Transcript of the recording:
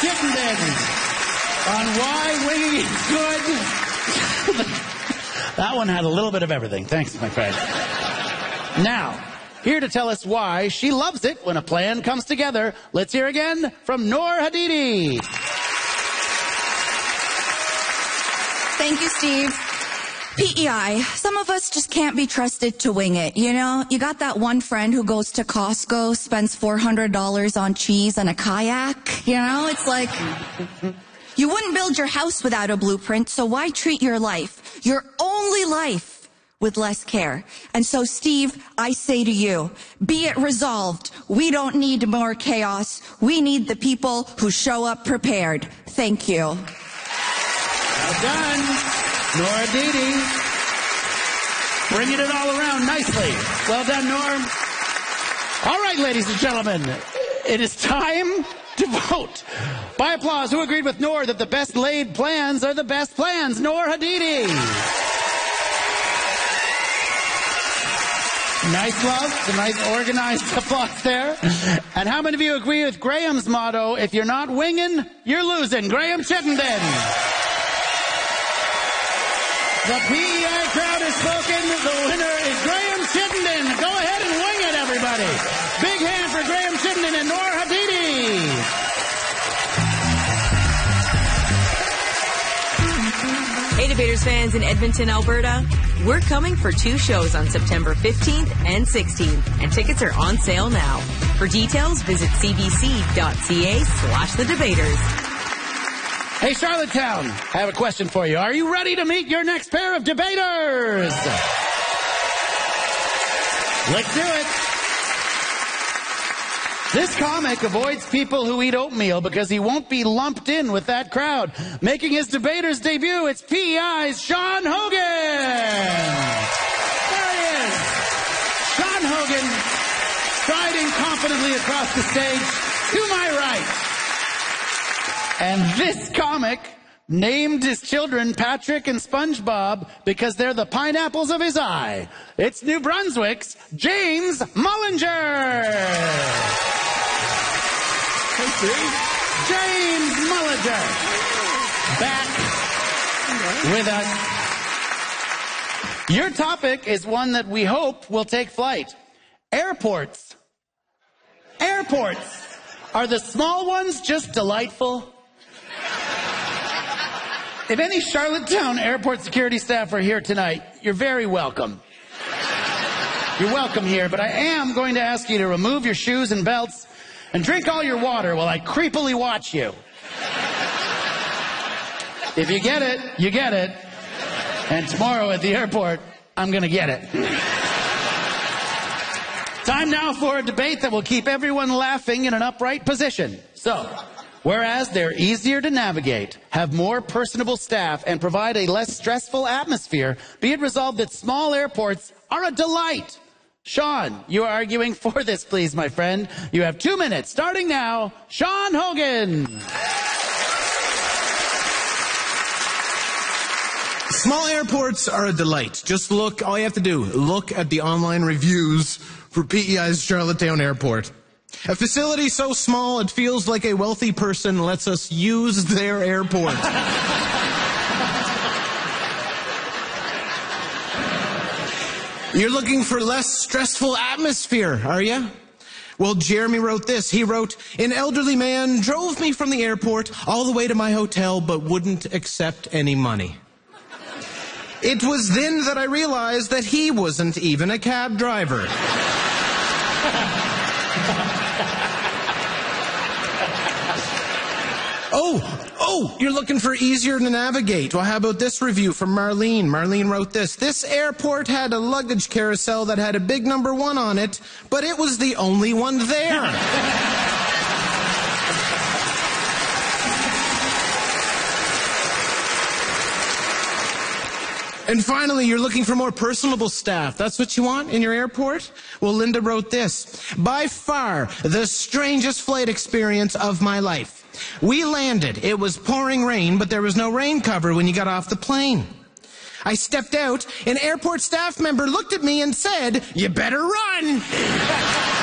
Chittenden on why winging is good. That one had a little bit of everything. Thanks, my friend. Now, here to tell us why she loves it when a plan comes together, let's hear again from Noor Hadidi. Thank you, Steve. PEI, some of us just can't be trusted to wing it, you know? You got that one friend who goes to Costco, spends $400 on cheese and a kayak, you know? It's like, you wouldn't build your house without a blueprint, so why treat your life, your only life, with less care? And so, Steve, I say to you, be it resolved. We don't need more chaos. We need the people who show up prepared. Thank you. Well done. Noor Hadidi, bringing it all around nicely. Well done, Norm. All right, ladies and gentlemen, it is time to vote. By applause, who agreed with Noor that the best laid plans are the best plans? Noor Hadidi. Nice love, some nice organized applause there. And how many of you agree with Graham's motto, if you're not winging, you're losing? Graham Chittenden. The PEI crowd has spoken. The winner is Graham Chittenden. Go ahead and wing it, everybody. Big hand for Graham Chittenden and Noor Hadidi. Hey, Debaters fans in Edmonton, Alberta. We're coming for 2 shows on September 15th and 16th, and tickets are on sale now. For details, visit cbc.ca/thedebaters. Hey, Charlottetown, I have a question for you. Are you ready to meet your next pair of debaters? Let's do it. This comic avoids people who eat oatmeal because he won't be lumped in with that crowd. Making his debaters debut, it's PEI's Sean Hogan. There he is. Sean Hogan, striding confidently across the stage to my right. And this comic named his children Patrick and SpongeBob because they're the pineapples of his eye. It's New Brunswick's James Mullinger. Thank you. James Mullinger. Back with us. Your topic is one that we hope will take flight. Airports. Airports. Are the small ones just delightful? If any Charlottetown airport security staff are here tonight, you're very welcome. You're welcome here, but I am going to ask you to remove your shoes and belts and drink all your water while I creepily watch you. If you get it, you get it. And tomorrow at the airport, I'm going to get it. Time now for a debate that will keep everyone laughing in an upright position. So, whereas they're easier to navigate, have more personable staff, and provide a less stressful atmosphere, be it resolved that small airports are a delight. Sean, you are arguing for this, please, my friend. You have 2 minutes, starting now. Sean Hogan. Small airports are a delight. Just look, all you have to do, look at the online reviews for PEI's Charlottetown Airport. A facility so small it feels like a wealthy person lets us use their airport. You're looking for less stressful atmosphere, are you? Well, Jeremy wrote this. He wrote, an elderly man drove me from the airport all the way to my hotel but wouldn't accept any money. It was then that I realized that he wasn't even a cab driver. Oh, you're looking for easier to navigate. Well, how about this review from Marlene? Marlene wrote this. This airport had a luggage carousel that had a big number 1 on it, but it was the only one there. And finally, you're looking for more personable staff. That's what you want in your airport? Well, Linda wrote this. By far, the strangest flight experience of my life. We landed. It was pouring rain, but there was no rain cover when you got off the plane. I stepped out. An airport staff member looked at me and said, "You better run."